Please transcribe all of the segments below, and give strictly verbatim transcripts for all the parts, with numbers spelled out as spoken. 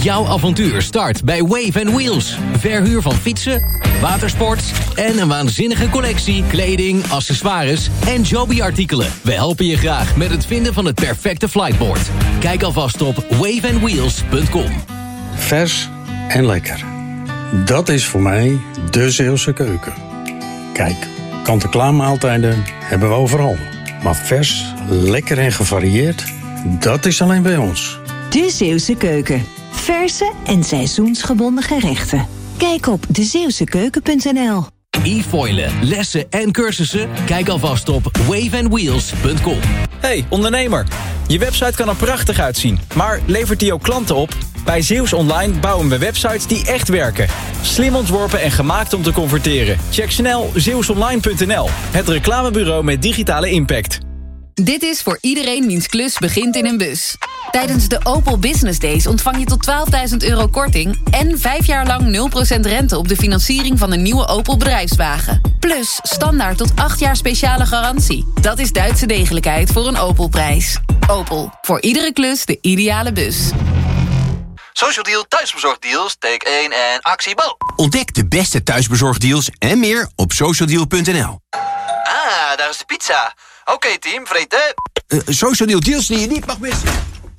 Jouw avontuur start bij Wave and Wheels. Verhuur van fietsen, watersport en een waanzinnige collectie kleding, accessoires en Joby-artikelen. We helpen je graag met het vinden van het perfecte flightboard. Kijk alvast op wave and wheels punt com. Vers en lekker. Dat is voor mij de Zeeuwse keuken. Kijk, kant-en-klaar maaltijden hebben we overal. Maar vers, lekker en gevarieerd, dat is alleen bij ons. De Zeeuwse keuken. Verse en seizoensgebonden gerechten. Kijk op de zeeuwse keuken punt n l. E-foilen, lessen en cursussen? Kijk alvast op wave and wheels punt com. Hey, ondernemer. Je website kan er prachtig uitzien, maar levert die ook klanten op? Bij Zeeuws Online bouwen we websites die echt werken. Slim ontworpen en gemaakt om te converteren. Check snel zeeuws online punt n l. Het reclamebureau met digitale impact. Dit is voor iedereen wiens klus begint in een bus. Tijdens de Opel Business Days ontvang je tot twaalfduizend euro korting... en vijf jaar lang nul procent rente op de financiering van een nieuwe Opel bedrijfswagen. Plus standaard tot acht jaar speciale garantie. Dat is Duitse degelijkheid voor een Opel-prijs. Opel, voor iedere klus de ideale bus. Social Deal thuisbezorgdeals, take één en actie Bo. Ontdek de beste thuisbezorgdeals en meer op social deal punt n l. Ah, daar is de pizza. Oké okay, team, vreten. Uh, Social Deal deals die je niet mag missen.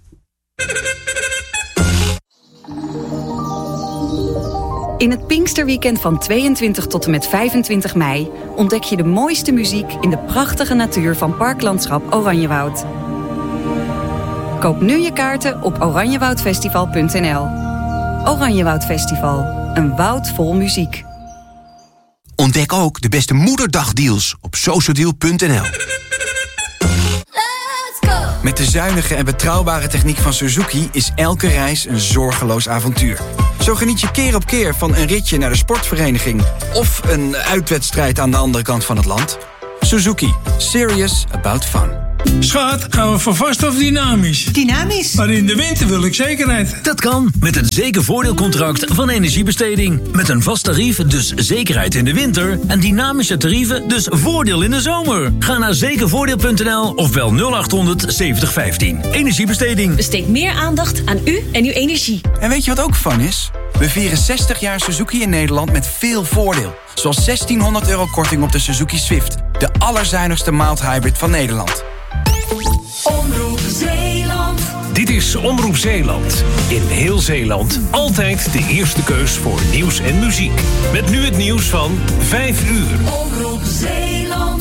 In het Pinksterweekend van tweeëntwintig tot en met vijfentwintig mei... ontdek je de mooiste muziek in de prachtige natuur van Parklandschap Oranjewoud. Koop nu je kaarten op oranjewoudfestival punt n l. Oranjewoud Festival, een woud vol muziek. Ontdek ook de beste moederdagdeals op social deal punt n l. Met de zuinige en betrouwbare techniek van Suzuki is elke reis een zorgeloos avontuur. Zo geniet je keer op keer van een ritje naar de sportvereniging... of een uitwedstrijd aan de andere kant van het land. Suzuki. Serious about fun. Schat, gaan we voor vast of dynamisch? Dynamisch. Maar in de winter wil ik zekerheid. Dat kan met het zekervoordeelcontract van Energiebesteding. Met een vast tarief, dus zekerheid in de winter. En dynamische tarieven, dus voordeel in de zomer. Ga naar zekervoordeel punt n l of bel nul achthonderd zeventig vijftien. Energiebesteding. Besteed meer aandacht aan u en uw energie. En weet je wat ook fun is? We vieren zestig jaar Suzuki in Nederland met veel voordeel. Zoals zestienhonderd euro korting op de Suzuki Swift. De allerzuinigste mild hybrid van Nederland. Omroep Zeeland. Dit is Omroep Zeeland. In heel Zeeland altijd de eerste keus voor nieuws en muziek. Met nu het nieuws van vijf uur. Omroep Zeeland.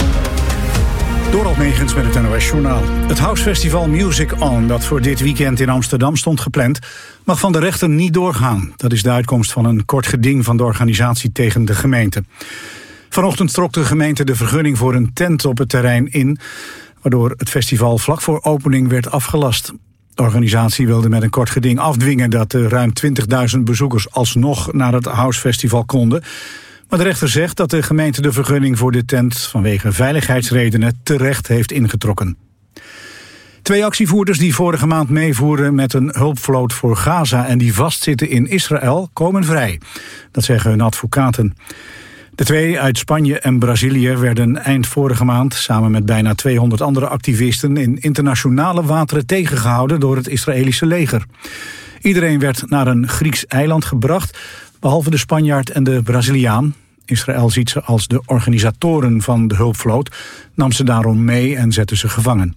Dorald Megens met het N O S-journaal. Het House Festival Music On, dat voor dit weekend in Amsterdam stond gepland, mag van de rechter niet doorgaan. Dat is de uitkomst van een kort geding van de organisatie tegen de gemeente. Vanochtend trok de gemeente de vergunning voor een tent op het terrein in, waardoor het festival vlak voor opening werd afgelast. De organisatie wilde met een kort geding afdwingen dat de ruim twintigduizend bezoekers alsnog naar het House Festival konden. Maar de rechter zegt dat de gemeente de vergunning voor de tent vanwege veiligheidsredenen terecht heeft ingetrokken. Twee actievoerders die vorige maand meevoeren met een hulpvloot voor Gaza en die vastzitten in Israël komen vrij. Dat zeggen hun advocaten. De twee uit Spanje en Brazilië werden eind vorige maand samen met bijna tweehonderd andere activisten in internationale wateren tegengehouden door het Israëlische leger. Iedereen werd naar een Grieks eiland gebracht, behalve de Spanjaard en de Braziliaan. Israël ziet ze als de organisatoren van de hulpvloot, nam ze daarom mee en zette ze gevangen.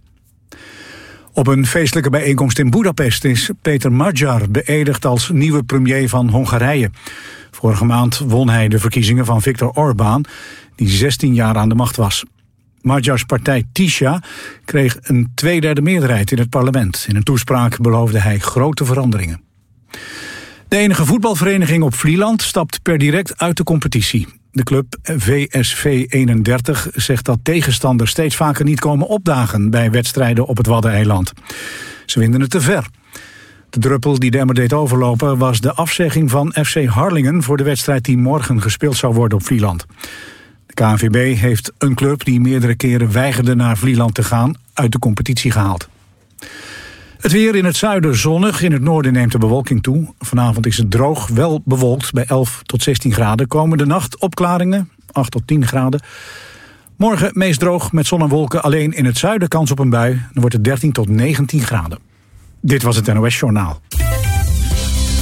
Op een feestelijke bijeenkomst in Boedapest is Peter Magyar beëdigd als nieuwe premier van Hongarije. Vorige maand won hij de verkiezingen van Viktor Orbán, die zestien jaar aan de macht was. Magyars partij Tisza kreeg een tweederde meerderheid in het parlement. In een toespraak beloofde hij grote veranderingen. De enige voetbalvereniging op Vlieland stapt per direct uit de competitie. De club V S V eenendertig zegt dat tegenstanders steeds vaker niet komen opdagen bij wedstrijden op het Waddeneiland. Ze vinden het te ver. De druppel die de emmer deed overlopen was de afzegging van F C Harlingen voor de wedstrijd die morgen gespeeld zou worden op Vlieland. De K N V B heeft een club die meerdere keren weigerde naar Vlieland te gaan uit de competitie gehaald. Het weer in het zuiden zonnig, in het noorden neemt de bewolking toe. Vanavond is het droog, wel bewolkt bij elf tot zestien graden. Komende nacht opklaringen, acht tot tien graden. Morgen meest droog met zon en wolken, alleen in het zuiden kans op een bui. Dan wordt het dertien tot negentien graden. Dit was het N O S Journaal.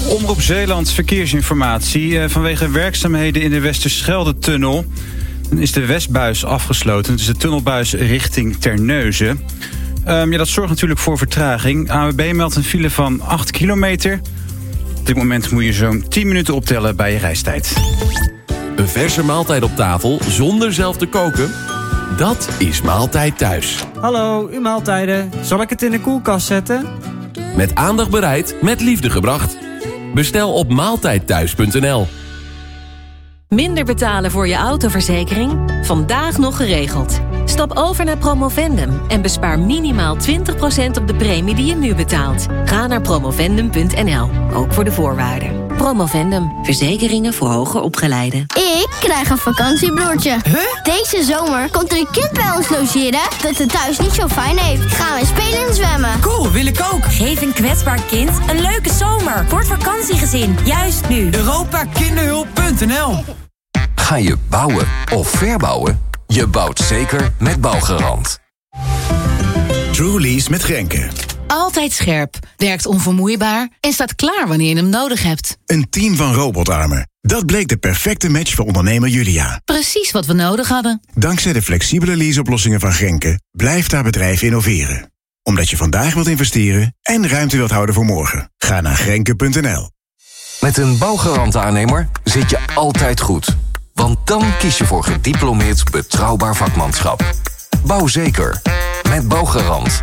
Omroep Zeeland verkeersinformatie. Uh, vanwege werkzaamheden in de Westerschelde-tunnel is de Westbuis afgesloten. Dus de tunnelbuis richting Terneuzen. Um, ja, dat zorgt natuurlijk voor vertraging. A N W B meldt een file van acht kilometer. Op dit moment moet je zo'n tien minuten optellen bij je reistijd. Een verse maaltijd op tafel zonder zelf te koken? Dat is Maaltijd Thuis. Hallo, uw maaltijden. Zal ik het in de koelkast zetten? Met aandacht bereid, met liefde gebracht. Bestel op maaltijdthuis punt n l. Minder betalen voor je autoverzekering? Vandaag nog geregeld. Stap over naar Promovendum en bespaar minimaal twintig procent op de premie die je nu betaalt. Ga naar promovendum punt n l, ook voor de voorwaarden. Promovendum, verzekeringen voor hoger opgeleiden. Ik krijg een vakantiebroertje. Huh? Deze zomer komt er een kind bij ons logeren dat het thuis niet zo fijn heeft. Gaan we spelen en zwemmen. Cool, wil ik ook. Geef een kwetsbaar kind een leuke zomer voor het vakantiegezin. Juist nu. Europa Kinderhulp punt n l. Ga je bouwen of verbouwen? Je bouwt zeker met Bouwgarant. Trulease met Grenke. Altijd scherp, werkt onvermoeibaar en staat klaar wanneer je hem nodig hebt. Een team van robotarmen. Dat bleek de perfecte match voor ondernemer Julia. Precies wat we nodig hadden. Dankzij de flexibele leaseoplossingen van Grenke blijft haar bedrijf innoveren. Omdat je vandaag wilt investeren en ruimte wilt houden voor morgen. Ga naar grenke punt n l. Met een Bouwgarant-aannemer zit je altijd goed. Want dan kies je voor gediplomeerd betrouwbaar vakmanschap. Bouw zeker. Met Bouwgarant.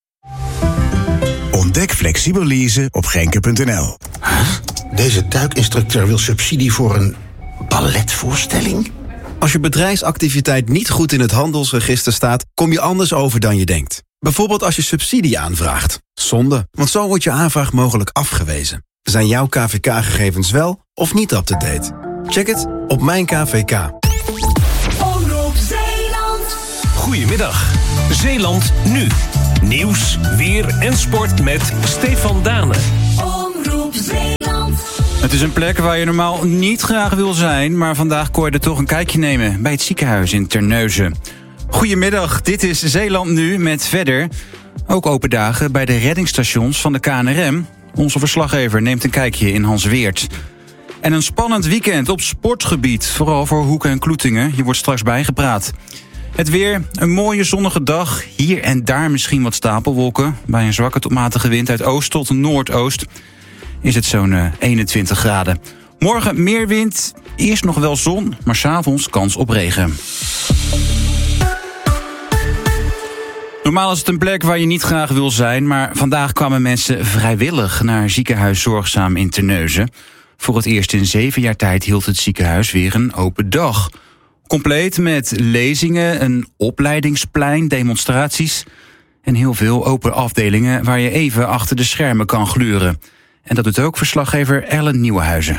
Ontdek flexibel leasen op grenke punt n l. Huh? Deze duikinstructeur wil subsidie voor een balletvoorstelling? Als je bedrijfsactiviteit niet goed in het handelsregister staat, kom je anders over dan je denkt. Bijvoorbeeld als je subsidie aanvraagt. Zonde, want zo wordt je aanvraag mogelijk afgewezen. Zijn jouw K V K-gegevens wel of niet up-to-date? Check het op Mijn K V K. Omroep Zeeland. Goedemiddag. Zeeland nu. Nieuws, weer en sport met Stefan Dane. Omroep Zeeland. Het is een plek waar je normaal niet graag wil zijn, maar vandaag kon je er toch een kijkje nemen bij het ziekenhuis in Terneuzen. Goedemiddag, dit is Zeeland nu met verder ook open dagen bij de reddingsstations van de K N R M. Onze verslaggever neemt een kijkje in Hansweert. En een spannend weekend op sportgebied, vooral voor Hoeken en Kloetingen. Je wordt straks bijgepraat. Het weer, een mooie zonnige dag. Hier en daar misschien wat stapelwolken. Bij een zwakke tot matige wind uit oost tot noordoost is het zo'n uh, eenentwintig graden. Morgen meer wind, eerst nog wel zon, maar 's avonds kans op regen. Normaal is het een plek waar je niet graag wil zijn, maar vandaag kwamen mensen vrijwillig naar ziekenhuis Zorgzaam in Terneuzen. Voor het eerst in zeven jaar tijd hield het ziekenhuis weer een open dag. Compleet met lezingen, een opleidingsplein, demonstraties en heel veel open afdelingen waar je even achter de schermen kan gluren. En dat doet ook verslaggever Ellen Nieuwenhuizen.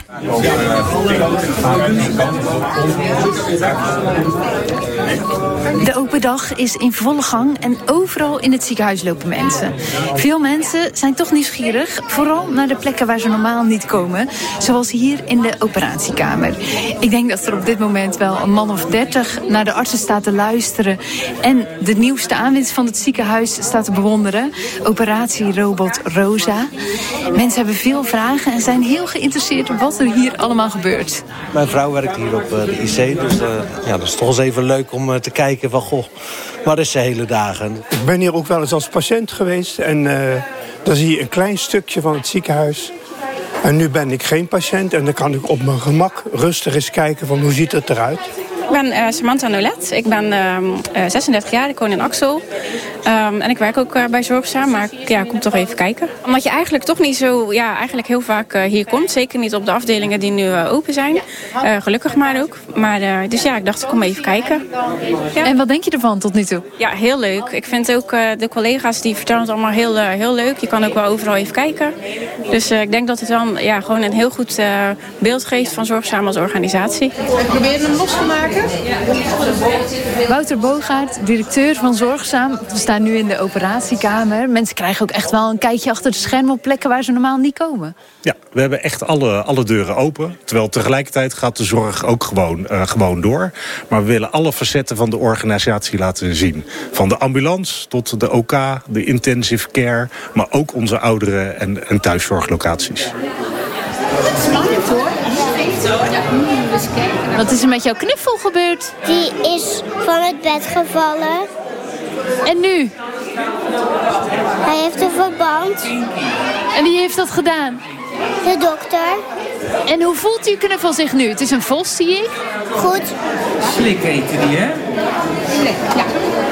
De open dag is in volle gang en overal in het ziekenhuis lopen mensen. Veel mensen zijn toch nieuwsgierig, vooral naar de plekken waar ze normaal niet komen. Zoals hier in de operatiekamer. Ik denk dat er op dit moment wel een man of dertig naar de artsen staat te luisteren en de nieuwste aanwinst van het ziekenhuis staat te bewonderen. Operatierobot Rosa. Mensen hebben veel vragen en zijn heel geïnteresseerd in wat er hier allemaal gebeurt. Mijn vrouw werkt hier op de I C, dus uh, ja, dat is toch eens even leuk om uh, te kijken van, goh, wat is de hele dagen? Ik ben hier ook wel eens als patiënt geweest en uh, dan zie je een klein stukje van het ziekenhuis. En nu ben ik geen patiënt en dan kan ik op mijn gemak rustig eens kijken van hoe ziet het eruit. Ik ben uh, Samantha Nolet. Ik ben uh, uh, zesendertig jaar, ik woon in Axel. Um, en ik werk ook uh, bij Zorgzaam, maar ik ja, kom toch even kijken. Omdat je eigenlijk toch niet zo, ja, eigenlijk heel vaak uh, hier komt. Zeker niet op de afdelingen die nu uh, open zijn. Uh, gelukkig maar ook. Maar, uh, dus ja, ik dacht, ik kom even kijken. Ja. En wat denk je ervan tot nu toe? Ja, heel leuk. Ik vind ook uh, de collega's die vertellen het allemaal heel, uh, heel leuk. Je kan ook wel overal even kijken. Dus uh, ik denk dat het dan ja, gewoon een heel goed uh, beeld geeft van Zorgzaam als organisatie. Ik probeer hem los te maken. Wouter Bogaert, directeur van Zorgzaam. We staan nu in de operatiekamer. Mensen krijgen ook echt wel een kijkje achter de schermen op plekken waar ze normaal niet komen. Ja, we hebben echt alle, alle deuren open. Terwijl tegelijkertijd gaat de zorg ook gewoon, uh, gewoon door. Maar we willen alle facetten van de organisatie laten zien. Van de ambulance tot de O K, de intensive care. Maar ook onze ouderen- en, en thuiszorglocaties. Spannend hoor. Wat is er met jouw knuffel gebeurd? Die is van het bed gevallen. En nu? Hij heeft een verband. En wie heeft dat gedaan? De dokter. En hoe voelt uw knuffel zich nu? Het is een vos, zie ik. Goed. Slik eten die, hè? Slik, ja.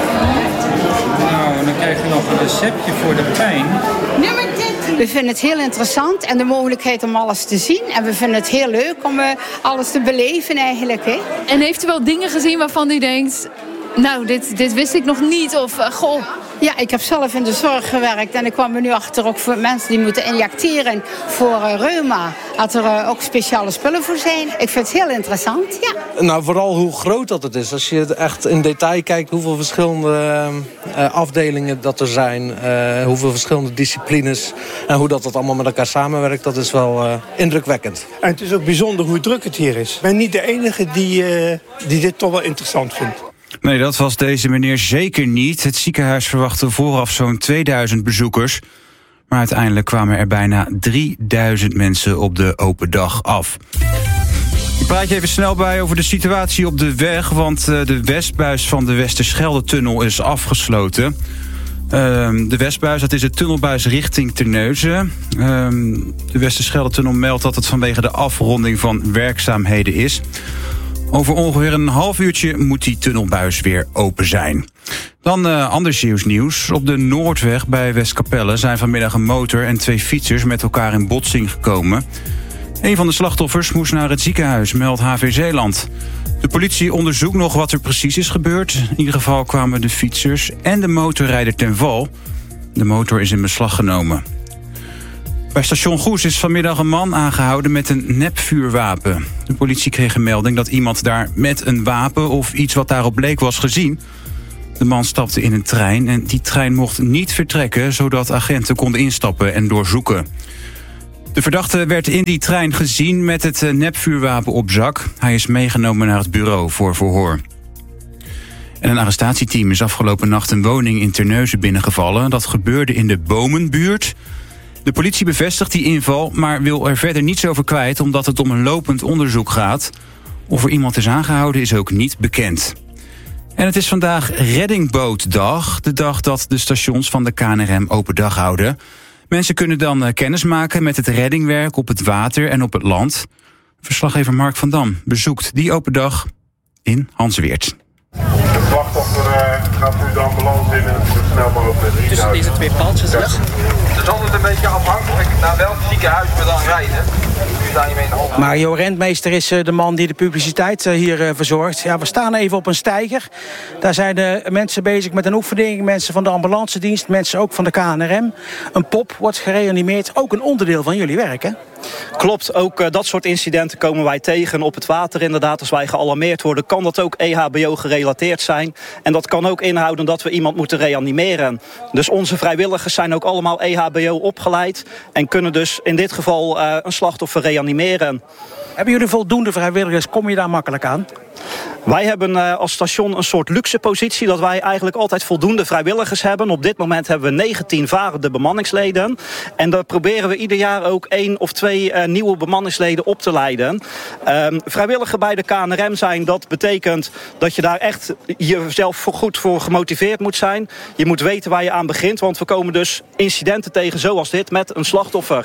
Nou, dan krijg je nog een receptje voor de pijn. Nummer dertien. We vinden het heel interessant en de mogelijkheid om alles te zien. En we vinden het heel leuk om uh, alles te beleven eigenlijk. Hè? En heeft u wel dingen gezien waarvan u denkt... Nou, dit, dit wist ik nog niet. Of, uh, goh... Ja, ik heb zelf in de zorg gewerkt en ik kwam er nu achter ook voor mensen die moeten injecteren voor uh, reuma. Dat er uh, ook speciale spullen voor zijn. Ik vind het heel interessant, ja. Nou, vooral hoe groot dat het is. Als je het echt in detail kijkt, hoeveel verschillende uh, afdelingen dat er zijn. Uh, hoeveel verschillende disciplines. En hoe dat, dat allemaal met elkaar samenwerkt, dat is wel uh, indrukwekkend. En het is ook bijzonder hoe druk het hier is. Ik ben niet de enige die, uh, die dit toch wel interessant vindt. Nee, dat was deze meneer zeker niet. Het ziekenhuis verwachtte vooraf zo'n tweeduizend bezoekers. Maar uiteindelijk kwamen er bijna drieduizend mensen op de open dag af. Ik praat je even snel bij over de situatie op de weg... want de westbuis van de Westerschelde-tunnel is afgesloten. Um, de westbuis, dat is de tunnelbuis richting Terneuzen. Um, de Westerschelde-tunnel meldt dat het vanwege de afronding van werkzaamheden is... Over ongeveer een half uurtje moet die tunnelbuis weer open zijn. Dan uh, ander Zeeuws nieuws. Op de Noordweg bij Westkapelle zijn vanmiddag een motor en twee fietsers met elkaar in botsing gekomen. Een van de slachtoffers moest naar het ziekenhuis, meldt H V Zeeland. De politie onderzoekt nog wat er precies is gebeurd. In ieder geval kwamen de fietsers en de motorrijder ten val. De motor is in beslag genomen. Bij station Goes is vanmiddag een man aangehouden met een nepvuurwapen. De politie kreeg een melding dat iemand daar met een wapen of iets wat daarop leek was gezien. De man stapte in een trein en die trein mocht niet vertrekken... zodat agenten konden instappen en doorzoeken. De verdachte werd in die trein gezien met het nepvuurwapen op zak. Hij is meegenomen naar het bureau voor verhoor. En een arrestatieteam is afgelopen nacht een woning in Terneuzen binnengevallen. Dat gebeurde in de Bomenbuurt. De politie bevestigt die inval, maar wil er verder niets over kwijt... omdat het om een lopend onderzoek gaat. Of er iemand is aangehouden is ook niet bekend. En het is vandaag Reddingbootdag, de dag dat de stations van de K N R M open dag houden. Mensen kunnen dan kennis maken met het reddingwerk op het water en op het land. Verslaggever Mark van Dam bezoekt die open dag in Hansweert. De slachtoffer uh, gaat nu de ambulance in en zo snel mogelijk. Tussen deze twee paaltjes, ja. Het is altijd een beetje afhankelijk naar welk ziekenhuis we dan rijden. Mario Rentmeester is de man die de publiciteit hier verzorgt. Ja, we staan even op een steiger. Daar zijn de mensen bezig met een oefening. Mensen van de ambulancedienst, mensen ook van de K N R M. Een pop wordt gereanimeerd. Ook een onderdeel van jullie werk, hè? Klopt, ook uh, dat soort incidenten komen wij tegen op het water inderdaad. Als wij gealarmeerd worden, kan dat ook E H B O gerelateerd zijn. En dat kan ook inhouden dat we iemand moeten reanimeren. Dus onze vrijwilligers zijn ook allemaal E H B O opgeleid. En kunnen dus in dit geval uh, een slachtoffer reanimeren. Hebben jullie voldoende vrijwilligers? Kom je daar makkelijk aan? Wij hebben uh, als station een soort luxe positie... dat wij eigenlijk altijd voldoende vrijwilligers hebben. Op dit moment hebben we negentien varende bemanningsleden. En daar proberen we ieder jaar ook één of twee uh, nieuwe bemanningsleden op te leiden. Um, vrijwilliger bij de K N R M zijn, dat betekent dat je daar echt jezelf voor goed voor gemotiveerd moet zijn. Je moet weten waar je aan begint, want we komen dus incidenten tegen zoals dit met een slachtoffer.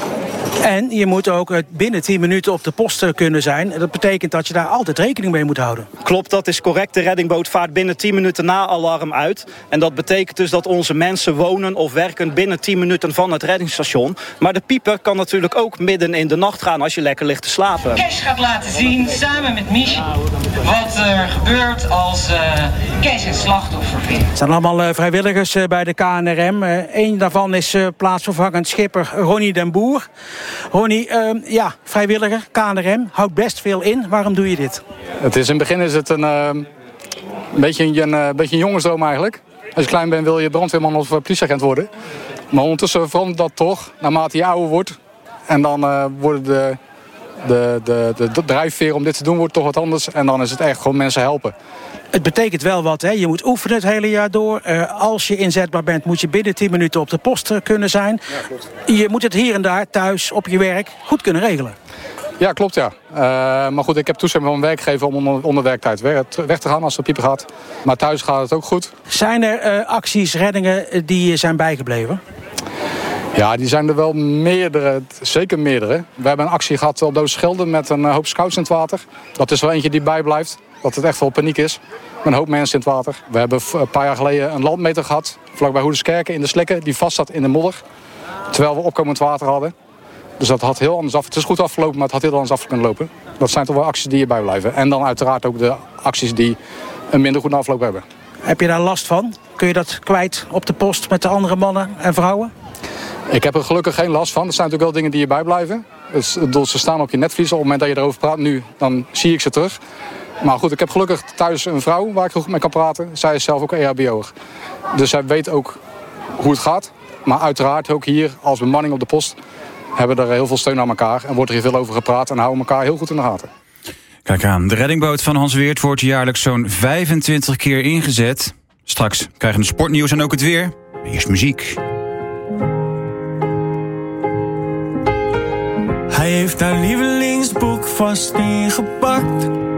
En je moet ook binnen tien minuten op de post kunnen zijn. Dat betekent dat je daar altijd rekening mee moet houden. Klopt, dat is correct. De reddingboot vaart binnen tien minuten na alarm uit. En dat betekent dus dat onze mensen wonen of werken binnen tien minuten van het reddingsstation. Maar de pieper kan natuurlijk ook midden in de nacht gaan als je lekker ligt te slapen. Kees gaat laten zien, samen met Mich, wat er gebeurt als uh, Kees een slachtoffer vindt. Het zijn allemaal uh, vrijwilligers uh, bij de K N R M. Uh, Eén daarvan is uh, plaatsvervangend schipper Ronnie den Boer. Ronnie, uh, ja, vrijwilliger, K N R M, houdt best veel in. Waarom doe je dit? Het is, in het begin is het een, uh, een, beetje een, een beetje een jongensdroom eigenlijk. Als je klein bent wil je brandweerman of politieagent worden. Maar ondertussen verandert dat toch, naarmate je ouder wordt. En dan uh, worden de de, de, de, de drijfveer om dit te doen wordt toch wat anders. En dan is het echt gewoon mensen helpen. Het betekent wel wat, hè? Je moet oefenen het hele jaar door. Uh, als je inzetbaar bent, moet je binnen tien minuten op de post uh, kunnen zijn. Ja, klopt. Je moet het hier en daar, thuis, op je werk, goed kunnen regelen. Ja, klopt, ja. Uh, maar goed, ik heb toestemming van mijn werkgever om onder, onder werktijd weg te gaan als het piepen gaat. Maar thuis gaat het ook goed. Zijn er uh, acties, reddingen die zijn bijgebleven? Ja, die zijn er wel meerdere, zeker meerdere. We hebben een actie gehad op Doodschelde met een hoop scouts in het water. Dat is wel eentje die bijblijft, dat het echt wel paniek is. Met een hoop mensen in het water. We hebben een paar jaar geleden een landmeter gehad, vlakbij Hoedeskerken in de Slikken, die vast zat in de modder. Terwijl we opkomend water hadden. Dus dat had heel anders af. Het is goed afgelopen, maar het had heel anders af kunnen lopen. Dat zijn toch wel acties die hierbij blijven. En dan uiteraard ook de acties die een minder goede afloop hebben. Heb je daar last van? Kun je dat kwijt op de post met de andere mannen en vrouwen? Ik heb er gelukkig geen last van. Er zijn natuurlijk wel dingen die hierbij blijven. Dus, ze staan op je netvlies. Op het moment dat je erover praat nu, dan zie ik ze terug. Maar goed, ik heb gelukkig thuis een vrouw waar ik goed mee kan praten. Zij is zelf ook E H B O'er. Dus zij weet ook hoe het gaat. Maar uiteraard ook hier als bemanning op de post hebben er heel veel steun aan elkaar. En wordt er hier veel over gepraat en houden elkaar heel goed in de gaten. Kijk aan, de reddingboot van Hans Weert wordt jaarlijks zo'n vijfentwintig keer ingezet. Straks krijgen we sportnieuws en ook het weer. Eerst muziek. Hij heeft haar lievelingsboek vast ingepakt.